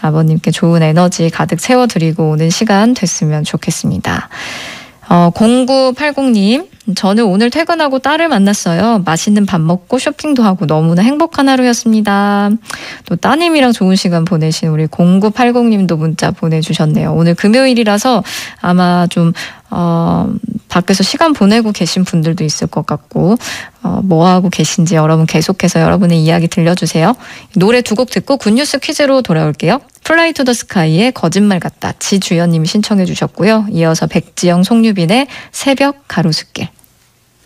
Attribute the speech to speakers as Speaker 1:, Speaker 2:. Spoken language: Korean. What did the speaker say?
Speaker 1: 아버님께 좋은 에너지 가득 채워드리고 오는 시간 됐으면 좋겠습니다. 0980님, 저는 오늘 퇴근하고 딸을 만났어요. 맛있는 밥 먹고 쇼핑도 하고 너무나 행복한 하루였습니다. 또 따님이랑 좋은 시간 보내신 우리 0980님도 문자 보내주셨네요. 오늘 금요일이라서 아마 좀 밖에서 시간 보내고 계신 분들도 있을 것 같고 뭐 하고 계신지 여러분 계속해서 여러분의 이야기 들려주세요. 노래 두 곡 듣고 굿뉴스 퀴즈로 돌아올게요. 플라이 투 더 스카이의 거짓말 같다 지주연님이 신청해 주셨고요. 이어서 백지영 송유빈의 새벽 가로수길.